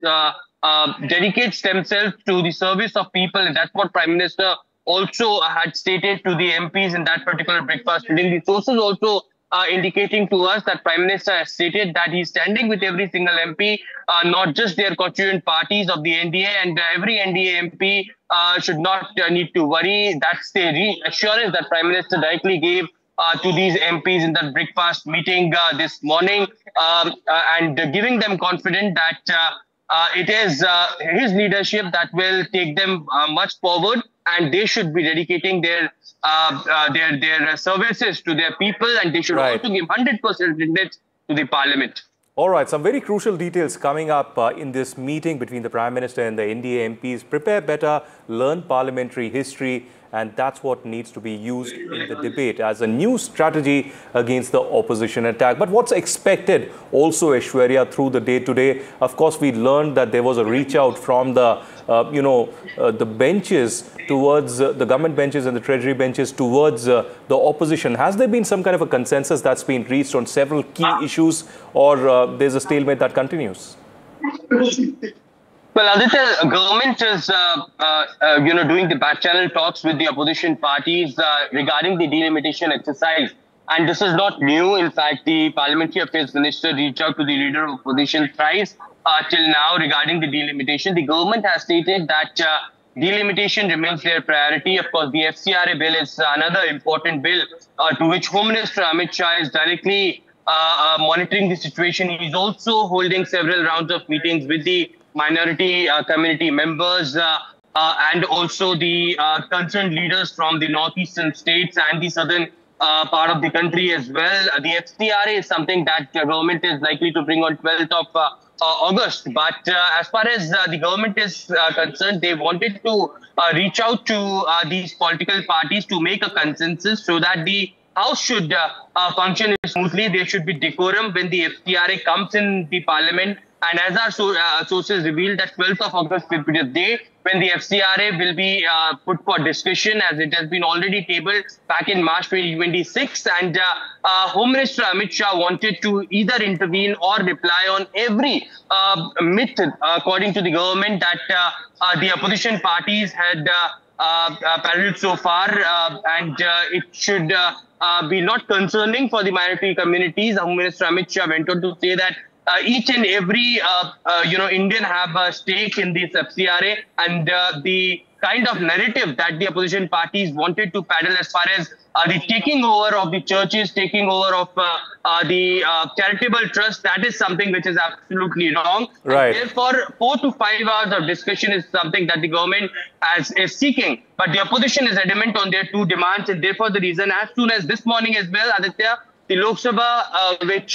dedicates themselves to the service of people. And that's what Prime Minister also had stated to the MPs in that particular breakfast meeting. The sources also indicating to us that Prime Minister has stated that he's standing with every single MP, not just their constituent parties of the NDA, and every NDA MP should not need to worry. That's the reassurance that Prime Minister directly gave to these MPs in that breakfast meeting this morning, and giving them confidence that it is his leadership that will take them much forward, and they should be dedicating their services to their people, and they should also give 100% attendance to the Parliament. All right, some very crucial details coming up in this meeting between the Prime Minister and the NDA MPs. Prepare better, learn parliamentary history, and that's what needs to be used in the debate as a new strategy against the opposition attack. But what's expected also, Aishwarya, through the day today? Of course, we learned that there was a reach out from the, the benches towards the government benches and the treasury benches towards the opposition. Has there been some kind of a consensus that's been reached on several key issues, or there's a stalemate that continues? Well, Aditya, government is, doing the back channel talks with the opposition parties regarding the delimitation exercise. And this is not new. In fact, the Parliamentary Affairs Minister reached out to the leader of opposition thrice till now regarding the delimitation. The government has stated that delimitation remains their priority. Of course, the FCRA bill is another important bill to which Home Minister Amit Shah is directly monitoring the situation. He is also holding several rounds of meetings with the minority community members and also the concerned leaders from the northeastern states and the southern part of the country as well. The FCRA is something that the government is likely to bring on 12th of August. But as far as the government is concerned, they wanted to reach out to these political parties to make a consensus so that the House should function smoothly. There should be decorum when the FCRA comes in the Parliament. And as our sources revealed, that 12th of August will be the day when the FCRA will be put for discussion, as it has been already tabled back in March 2026. And Home Minister Amit Shah wanted to either intervene or reply on every myth, according to the government, that the opposition parties had paralleled so far, and it should be not concerning for the minority communities. Home Minister Amit Shah went on to say that each and every Indian have a stake in this FCRA, and the kind of narrative that the opposition parties wanted to peddle as far as the taking over of the churches, taking over of the charitable trust, that is something which is absolutely wrong. Right. And therefore, 4 to 5 hours of discussion is something that the government is seeking. But the opposition is adamant on their two demands, and therefore the reason, as soon as this morning as well, Aditya, the Lok Sabha, which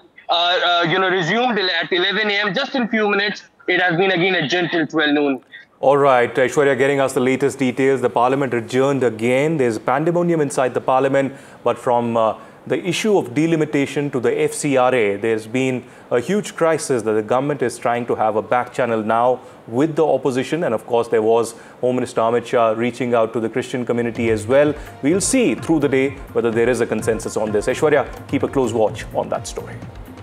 resumed at 11 a.m. just in few minutes, it has been again adjourned till 12 noon. All right, Aishwarya getting us the latest details. The Parliament adjourned again. There's pandemonium inside the Parliament, but from the issue of delimitation to the FCRA, there's been a huge crisis that the government is trying to have a back channel now with the opposition. And of course, there was Home Minister Amit Shah reaching out to the Christian community as well. We'll see through the day whether there is a consensus on this. Aishwarya, keep a close watch on that story.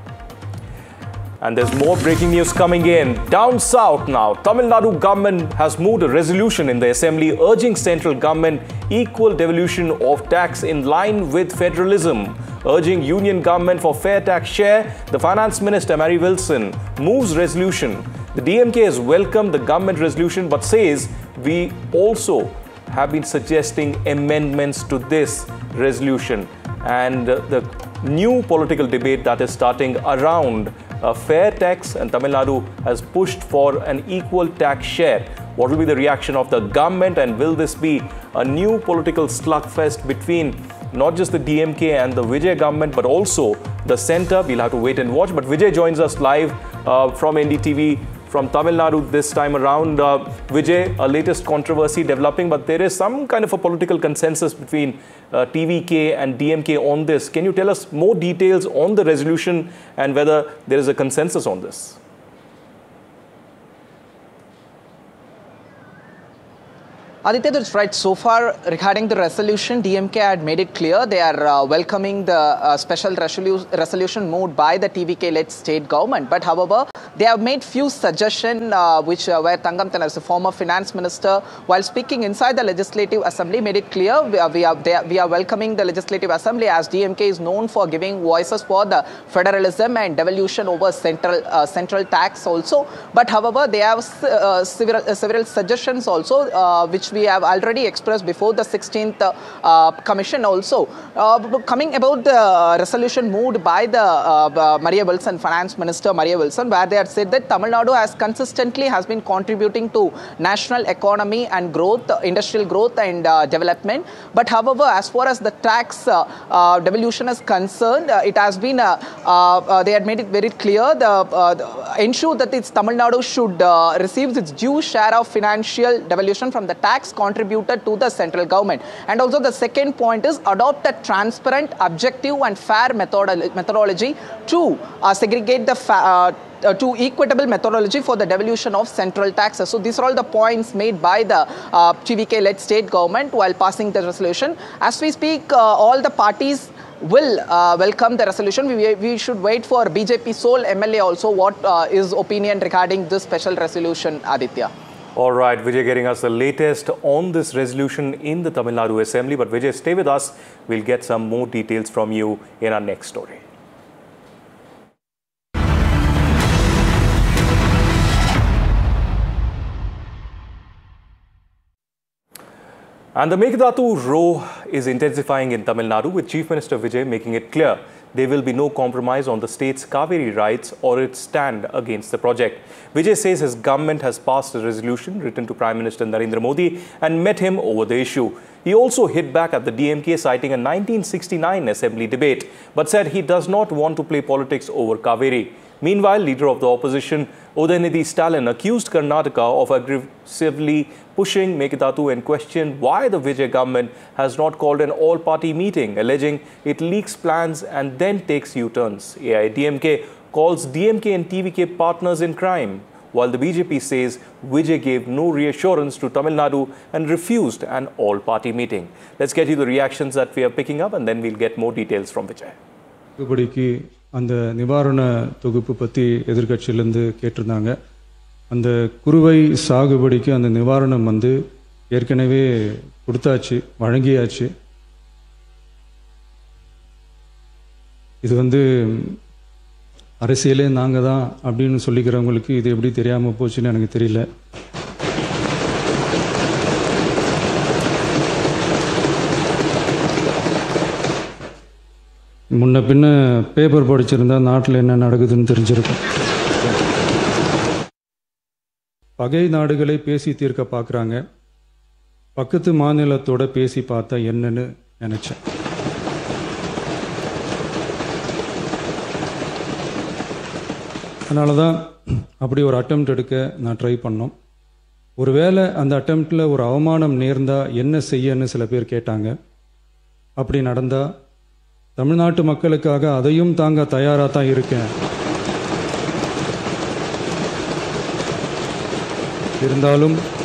And there's more breaking news coming in. Down south now, Tamil Nadu government has moved a resolution in the assembly urging central government equal devolution of tax in line with federalism. Urging union government for fair tax share, the Finance Minister Mary Wilson moves resolution. The DMK has welcomed the government resolution but says we also have been suggesting amendments to this resolution. And the new political debate that is starting around a fair tax, and Tamil Nadu has pushed for an equal tax share. What will be the reaction of the government, and will this be a new political slugfest between not just the DMK and the Vijay government but also the centre? We'll have to wait and watch. But Vijay joins us live from NDTV from Tamil Nadu this time around. Vijay, a latest controversy developing, but there is some kind of a political consensus between TVK and DMK on this. Can you tell us more details on the resolution and whether there is a consensus on this? Aditya, that's right. So far, regarding the resolution, DMK had made it clear they are welcoming the special resolution moved by the TVK-led state government. But however, they have made few suggestions where Thangam Thannaru, as a former finance minister, while speaking inside the Legislative Assembly, made it clear we are welcoming the Legislative Assembly, as DMK is known for giving voices for the federalism and devolution over central tax also. But however, they have several suggestions also, which we have already expressed before the 16th Commission also. Coming about the resolution moved by the Maria Wilson, Finance Minister Maria Wilson, where they had said that Tamil Nadu has been contributing to national economy and growth, industrial growth and development. But however, as far as the tax devolution is concerned, it has been they had made it very clear ensure that Tamil Nadu should receive its due share of financial devolution from the tax contributed to the central government. And also the second point is adopt a transparent, objective and fair methodology to segregate the to equitable methodology for the devolution of central taxes. So these are all the points made by the TVK-led state government while passing the resolution. As we speak, all the parties will welcome the resolution. We should wait for BJP sole MLA also what his opinion regarding this special resolution, Aditya. All right, Vijay getting us the latest on this resolution in the Tamil Nadu Assembly. But Vijay, stay with us. We'll get some more details from you in our next story. And the Meghdatu row is intensifying in Tamil Nadu, with Chief Minister Vijay making it clear there will be no compromise on the state's Kaveri rights or its stand against the project. Vijay says his government has passed a resolution written to Prime Minister Narendra Modi and met him over the issue. He also hit back at the DMK, citing a 1969 assembly debate, but said he does not want to play politics over Kaveri. Meanwhile, leader of the opposition, Udayanidhi Stalin, accused Karnataka of aggressively pushing Meghdatu and questioned why the Vijay government has not called an all-party meeting, alleging it leaks plans and then takes U-turns. AIDMK calls DMK and TVK partners in crime, while the BJP says Vijay gave no reassurance to Tamil Nadu and refused an all-party meeting. Let's get you the reactions that we are picking up, and then we'll get more details from Vijay. அந்த நிவாரண தொகுப்பு பற்றி எதிர்க்கட்சியிலேருந்து கேட்டிருந்தாங்க. அந்த குறுவை சாகுபடிக்கு அந்த நிவாரணம் ஏற்கனவே கொடுத்தாச்சு, வழங்கியாச்சு. இது அரசியலே நாங்கள் தான் அப்படின்னு சொல்லிக்கிறவங்களுக்கு இது எப்படி தெரியாமல் போச்சுன்னு எனக்கு தெரியல. முன்ன பின்ன பேப்பர் படிச்சிருந்தா நாட்டில் என்ன நடக்குதுன்னு தெரிஞ்சிருக்கும். பகை நாடுகளை பேசி தீர்க்க பார்க்குறாங்க, பக்கத்து மாநிலத்தோட பேசி பார்த்தா என்னன்னு நினச்சேன். அதனால தான் அப்படி ஒரு அட்டெம்ப்ட் எடுக்க நான் ட்ரை பண்ணோம். ஒருவேளை அந்த அட்டெம்ப்டில் ஒரு அவமானம் நேர்ந்தால் என்ன செய்யன்னு சில பேர் கேட்டாங்க. அப்படி நடந்தால் தமிழ்நாட்டு மக்களுக்காக அதையும் தாங்க தயாராக தான் இருக்கேன். இருந்தாலும்